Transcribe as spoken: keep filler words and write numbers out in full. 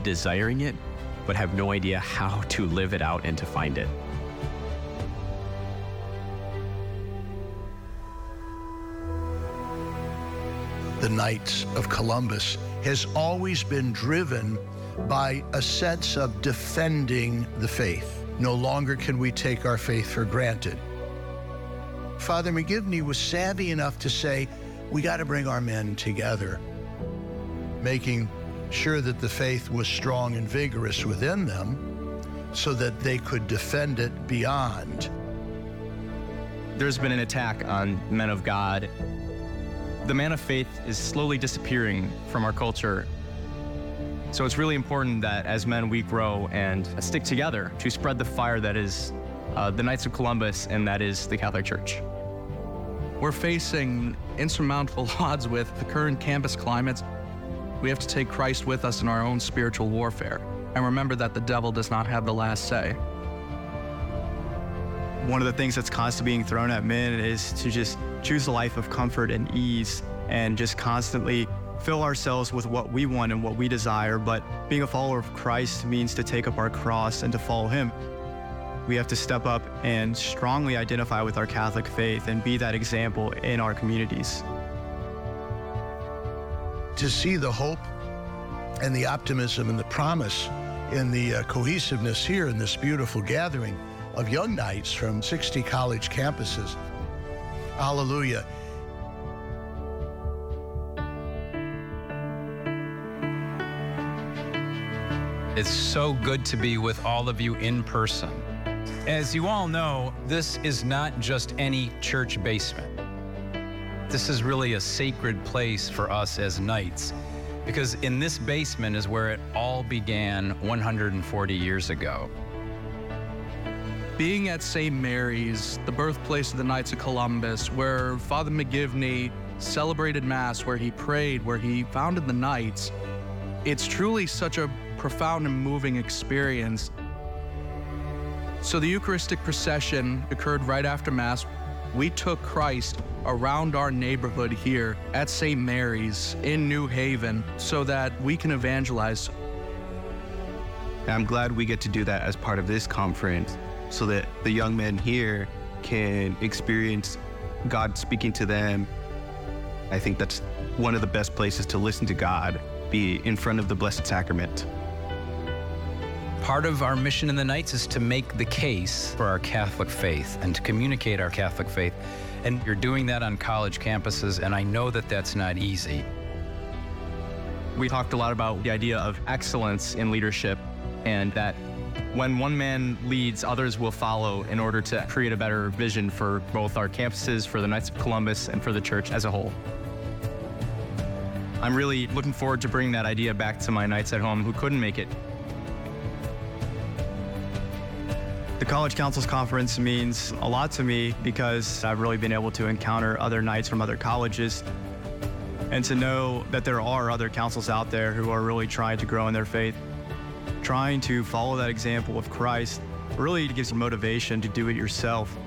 desiring it, but have no idea how to live it out and to find it. The Knights of Columbus has always been driven by a sense of defending the faith. No longer can we take our faith for granted. Father McGivney was savvy enough to say, we got to bring our men together, making sure that the faith was strong and vigorous within them so that they could defend it beyond. There's been an attack on men of God. The man of faith is slowly disappearing from our culture. So it's really important that as men we grow and stick together to spread the fire that is uh, the Knights of Columbus and that is the Catholic Church. We're facing insurmountable odds with the current campus climate. We have to take Christ with us in our own spiritual warfare and remember that the devil does not have the last say. One of the things that's constantly being thrown at men is to just choose a life of comfort and ease and just constantly fill ourselves with what we want and what we desire. But being a follower of Christ means to take up our cross and to follow him. We have to step up and strongly identify with our Catholic faith and be that example in our communities. To see the hope and the optimism and the promise and the uh, cohesiveness here in this beautiful gathering of young knights from sixty college campuses. Hallelujah. It's so good to be with all of you in person. As you all know, this is not just any church basement. This is really a sacred place for us as Knights, because in this basement is where it all began one hundred forty years ago. Being at Saint Mary's, the birthplace of the Knights of Columbus, where Father McGivney celebrated Mass, where he prayed, where he founded the Knights, it's truly such a profound and moving experience. So the Eucharistic procession occurred right after Mass. We took Christ around our neighborhood here at Saint Mary's in New Haven so that we can evangelize. I'm glad we get to do that as part of this conference so that the young men here can experience God speaking to them. I think that's one of the best places to listen to God, be in front of the Blessed Sacrament. Part of our mission in the Knights is to make the case for our Catholic faith and to communicate our Catholic faith. And you're doing that on college campuses, and I know that that's not easy. We talked a lot about the idea of excellence in leadership and that when one man leads, others will follow in order to create a better vision for both our campuses, for the Knights of Columbus, and for the church as a whole. I'm really looking forward to bringing that idea back to my Knights at home who couldn't make it. The College Councils Conference means a lot to me because I've really been able to encounter other Knights from other colleges and to know that there are other councils out there who are really trying to grow in their faith, trying to follow that example of Christ really gives you motivation to do it yourself.